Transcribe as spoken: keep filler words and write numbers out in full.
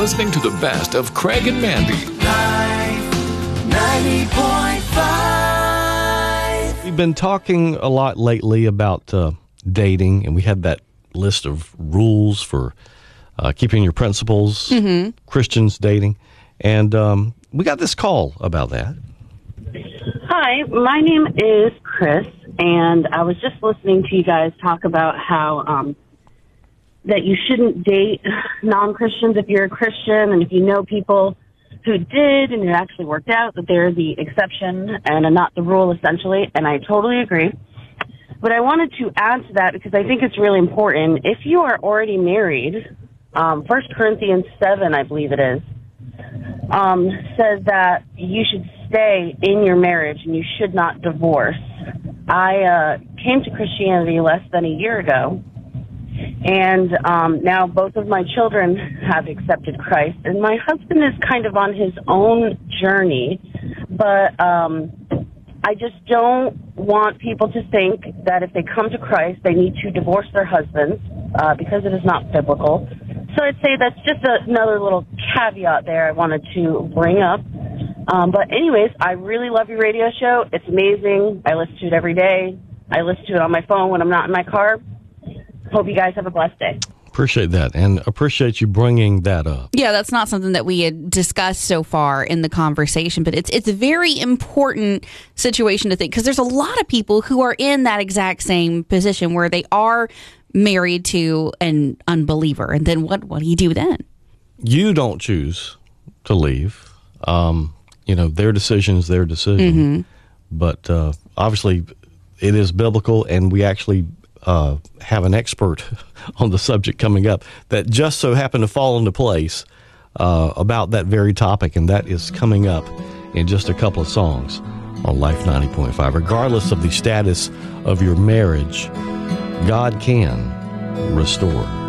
listening to the best of Craig and Mandy. ninety point five. We've been talking a lot lately about uh, dating, and we had that list of rules for uh, keeping your principles, mm-hmm. Christians dating, and um, we got this call about that. Hi, my name is Chris, and I was just listening to you guys talk about how um, that you shouldn't date non-Christians if you're a Christian, and if you know people who did and it actually worked out, that they're the exception and not the rule, essentially, and I totally agree. But I wanted to add to that because I think it's really important. If you are already married, um, First Corinthians seven, I believe it is, um, says that you should stay in your marriage and you should not divorce. I uh, came to Christianity less than a year ago, and um, now both of my children have accepted Christ, and my husband is kind of on his own journey, but um, I just don't want people to think that if they come to Christ, they need to divorce their husbands, uh, because it is not biblical. So I'd say that's just a, another little caveat there I wanted to bring up. Um, but anyways, I really love your radio show. It's amazing. I listen to it every day. I listen to it on my phone when I'm not in my car. Hope you guys have a blessed day. Appreciate that, and appreciate you bringing that up. Yeah, that's not something that we had discussed so far in the conversation, but it's it's a very important situation to think, because there's a lot of people who are in that exact same position where they are married to an unbeliever, and then what, what do you do then? You don't choose to leave. Um, you know, their decision is their decision. Mm-hmm. But uh, obviously, it is biblical, and we actually uh, have an expert on the subject coming up that just so happened to fall into place uh, about that very topic, and that is coming up in just a couple of songs on Life ninety point five. Regardless of the status of your marriage, God can restore.